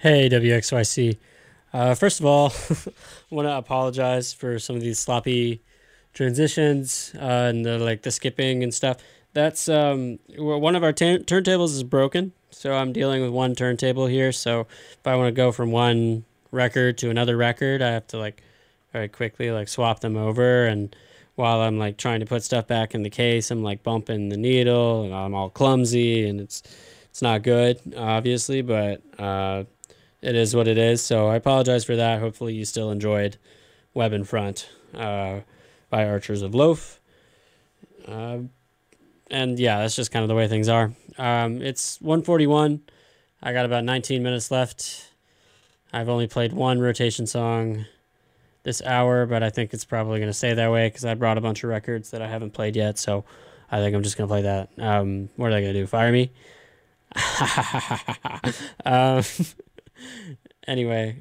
Hey, WXYC. First of all, I want to apologize for some of these sloppy transitions and the skipping and stuff. That's one of our turntables is broken, so I'm dealing with one turntable here. So if I want to go from one record to another record, I have to very quickly swap them over. And while I'm trying to put stuff back in the case, I'm bumping the needle and I'm all clumsy and it's not good, obviously, but it is what it is. So I apologize for that. Hopefully you still enjoyed Web in Front by Archers of Loaf. And yeah, that's just kind of the way things are. It's 1:41. I got about 19 minutes left. I've only played one rotation song this hour, but I think it's probably going to stay that way because I brought a bunch of records that I haven't played yet. So I think I'm just going to play that. What are they going to do? Fire me? um, Anyway,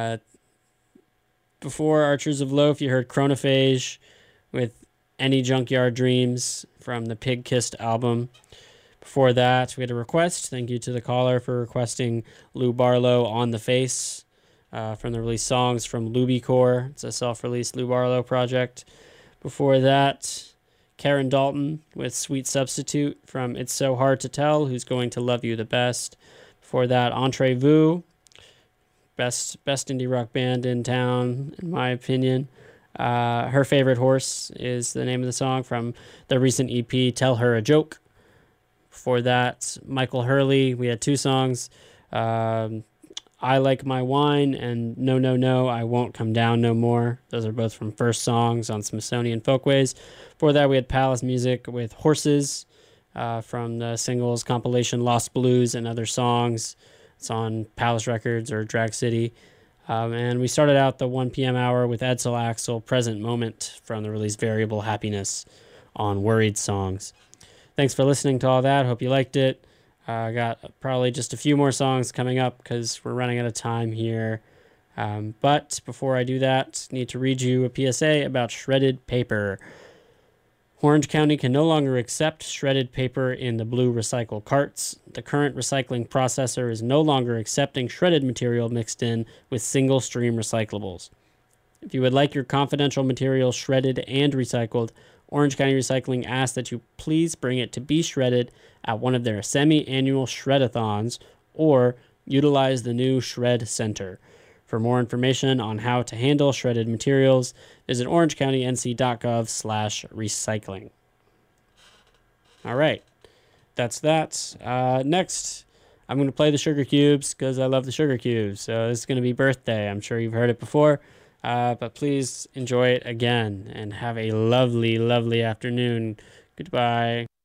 before Archers of Loaf, you heard Chronophage with Any Junkyard Dreams from the Pig Kissed album. Before that, we had a request. Thank you to the caller for requesting Lou Barlow On the Face from the release Songs from Lubycore. It's a self-released Lou Barlow project. Before that, Karen Dalton with Sweet Substitute from It's So Hard to Tell Who's Going to Love You the Best. Before that, Entrevue. Best indie rock band in town, in my opinion. Her Favorite Horse is the name of the song from the recent EP, Tell Her a Joke. Before that, Michael Hurley. We had two songs, I Like My Wine and No, No, No, I Won't Come Down No More. Those are both from First Songs on Smithsonian Folkways. Before that, we had Palace Music with Horses from the singles compilation Lost Blues and Other Songs. It's on Palace Records or Drag City. And we started out the 1 p.m. hour with Edsel Axel, Present Moment, from the release Variable Happiness on Worried Songs. Thanks for listening to all that. Hope you liked it. I got probably just a few more songs coming up because we're running out of time here. But before I do that, I need to read you a PSA about shredded paper. Orange County can no longer accept shredded paper in the blue recycle carts. The current recycling processor is no longer accepting shredded material mixed in with single-stream recyclables. If you would like your confidential material shredded and recycled, Orange County Recycling asks that you please bring it to be shredded at one of their semi-annual shred-a-thons or utilize the new Shred Center. For more information on how to handle shredded materials, visit orangecountync.gov/recycling. All right, that's that. Next, I'm going to play the Sugar Cubes because I love the Sugar Cubes. So this is going to be Birthday. I'm sure you've heard it before, but please enjoy it again and have a lovely, lovely afternoon. Goodbye.